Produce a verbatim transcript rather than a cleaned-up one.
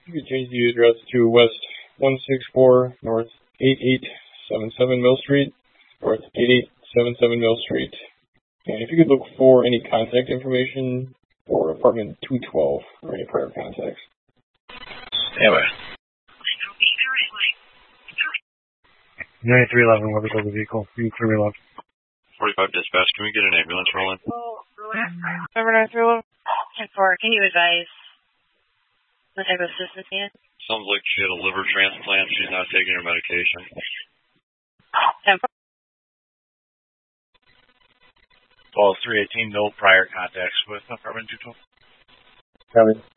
You could change the address to West one sixty-four, North eighty-eight seventy-seven Mill Street, North eighty-eight seventy-seven Mill Street. And if you could look for any contact information for apartment two twelve or any prior contacts. Anyway. ninety-three eleven, whoever's over the vehicle. You can clear me left. forty-five dispatch, can we get an ambulance rolling? Number ninety-three eleven. ten four, can you advise what type of assistance you need? Sounds like she had a liver transplant. She's not taking her medication. ten four. twelve three eighteen, no prior contacts with apartment two twelve. Copy.